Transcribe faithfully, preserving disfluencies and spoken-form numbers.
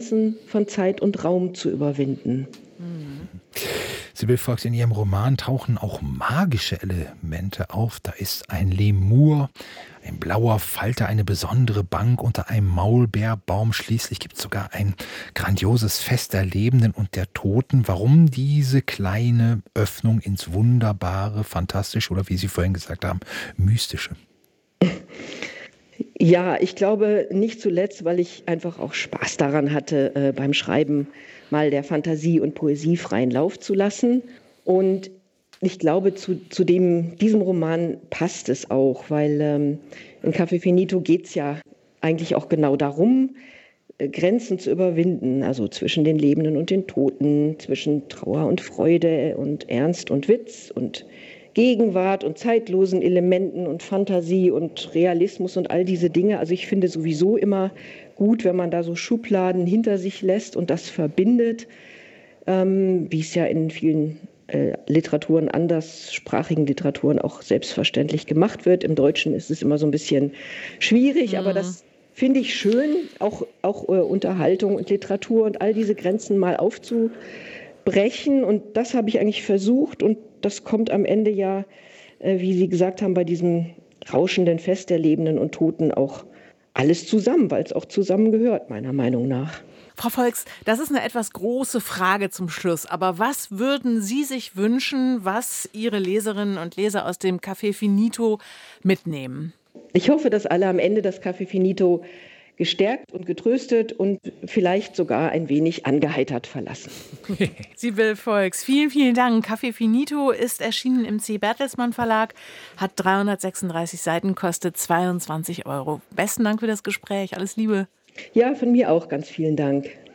Grenzen von Zeit und Raum zu überwinden. Sybil Fox, in ihrem Roman tauchen auch magische Elemente auf. Da ist ein Lemur, ein blauer Falter, eine besondere Bank unter einem Maulbeerbaum. Schließlich gibt es sogar ein grandioses Fest der Lebenden und der Toten. Warum diese kleine Öffnung ins Wunderbare, Fantastische oder wie Sie vorhin gesagt haben, Mystische? Ja, ich glaube nicht zuletzt, weil ich einfach auch Spaß daran hatte, äh, beim Schreiben mal der Fantasie und Poesie freien Lauf zu lassen. Und ich glaube, zu, zu dem, diesem Roman passt es auch, weil ähm, in Café Finito geht es ja eigentlich auch genau darum, äh, Grenzen zu überwinden, also zwischen den Lebenden und den Toten, zwischen Trauer und Freude und Ernst und Witz und Gegenwart und zeitlosen Elementen und Fantasie und Realismus und all diese Dinge. Also ich finde sowieso immer gut, wenn man da so Schubladen hinter sich lässt und das verbindet, ähm, wie es ja in vielen äh, Literaturen, anderssprachigen Literaturen auch selbstverständlich gemacht wird. Im Deutschen ist es immer so ein bisschen schwierig, mhm. aber das finde ich schön, auch, auch äh, Unterhaltung und Literatur und all diese Grenzen mal aufzubrechen. Und das habe ich eigentlich versucht und das kommt am Ende ja, äh, wie Sie gesagt haben, bei diesem rauschenden Fest der Lebenden und Toten auch alles zusammen, weil es auch zusammengehört, meiner Meinung nach. Frau Volks, das ist eine etwas große Frage zum Schluss. Aber was würden Sie sich wünschen, was Ihre Leserinnen und Leser aus dem Café Finito mitnehmen? Ich hoffe, dass alle am Ende das Café Finito gestärkt und getröstet und vielleicht sogar ein wenig angeheitert verlassen. Sybil Volks, vielen, vielen Dank. Café Finito ist erschienen im C. Bertelsmann Verlag, hat dreihundertsechsunddreißig Seiten, kostet zweiundzwanzig Euro. Besten Dank für das Gespräch. Alles Liebe. Ja, von mir auch ganz vielen Dank.